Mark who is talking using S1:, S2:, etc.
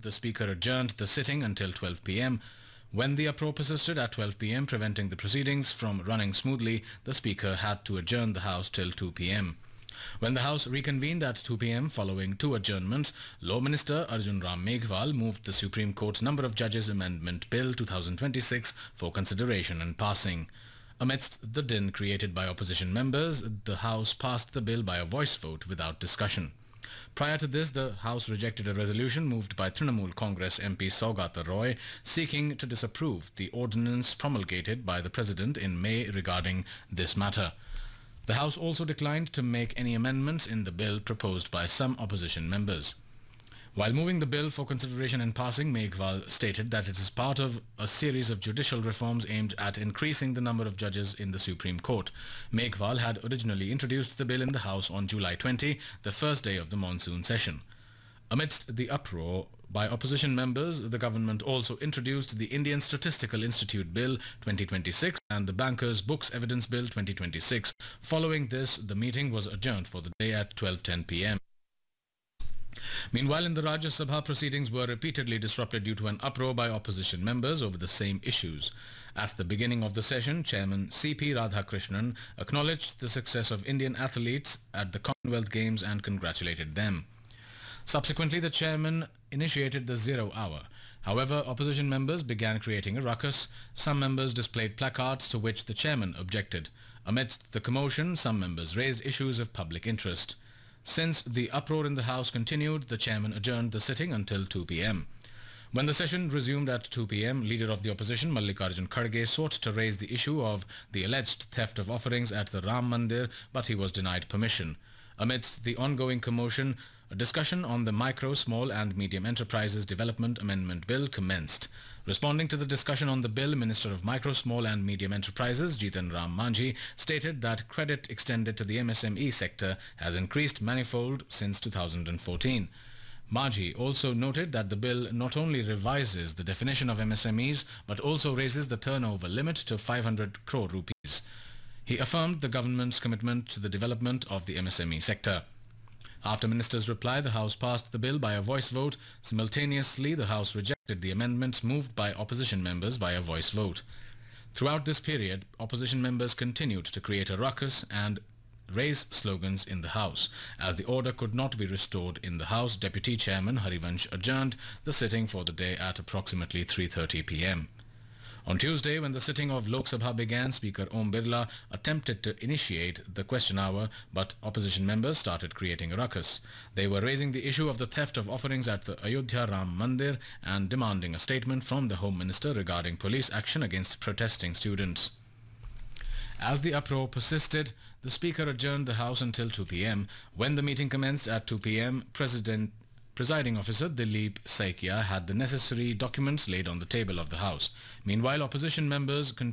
S1: the Speaker adjourned the sitting until 12 p.m. When the uproar persisted at 12 p.m., preventing the proceedings from running smoothly, the Speaker had to adjourn the House till 2 p.m. When the House reconvened at 2 p.m. following two adjournments, Law Minister Arjun Ram Meghwal moved the Supreme Court Number of Judges Amendment Bill 2026 for consideration and passing. Amidst the din created by opposition members, the House passed the bill by a voice vote without discussion. Prior to this, the House rejected a resolution moved by Trinamool Congress MP Saugata Roy seeking to disapprove the ordinance promulgated by the President in May regarding this matter. The House also declined to make any amendments in the bill proposed by some opposition members. While moving the bill for consideration and passing, Meghwal stated that it is part of a series of judicial reforms aimed at increasing the number of judges in the Supreme Court. Meghwal had originally introduced the bill in the House on July 20, the first day of the monsoon session. Amidst the uproar by opposition members, the government also introduced the Indian Statistical Institute Bill 2026 and the Bankers Books Evidence Bill 2026. Following this, the meeting was adjourned for the day at 12:10 p.m. Meanwhile, in the Rajya Sabha, proceedings were repeatedly disrupted due to an uproar by opposition members over the same issues. At the beginning of the session, Chairman C.P. Radhakrishnan acknowledged the success of Indian athletes at the Commonwealth Games and congratulated them. Subsequently, the chairman initiated the 0 hour. However, opposition members began creating a ruckus. Some members displayed placards to which the chairman objected. Amidst the commotion, some members raised issues of public interest. Since the uproar in the House continued, the chairman adjourned the sitting until 2 p.m. When the session resumed at 2 p.m., Leader of the Opposition Mallikarjun Kharge sought to raise the issue of the alleged theft of offerings at the Ram Mandir, but he was denied permission. Amidst the ongoing commotion, a discussion on the Micro, Small and Medium Enterprises Development Amendment Bill commenced. Responding to the discussion on the bill, Minister of Micro, Small and Medium Enterprises Jitan Ram Manjhi stated that credit extended to the MSME sector has increased manifold since 2014. Manjhi also noted that the bill not only revises the definition of MSMEs but also raises the turnover limit to 500 crore rupees. He affirmed the government's commitment to the development of the MSME sector. After ministers' reply, the House passed the bill by a voice vote. Simultaneously, the House rejected the amendments moved by opposition members by a voice vote. Throughout this period, opposition members continued to create a ruckus and raise slogans in the House. As the order could not be restored in the House, Deputy Chairman Harivansh adjourned the sitting for the day at approximately 3:30 p.m. On Tuesday, when the sitting of Lok Sabha began, Speaker Om Birla attempted to initiate the question hour, but opposition members started creating a ruckus. They were raising the issue of the theft of offerings at the Ayodhya Ram Mandir and demanding a statement from the Home Minister regarding police action against protesting students. As the uproar persisted, the Speaker adjourned the House until 2 p.m. When the meeting commenced at 2 p.m., Presiding Officer Dilip Saikia had the necessary documents laid on the table of the House. Meanwhile, opposition members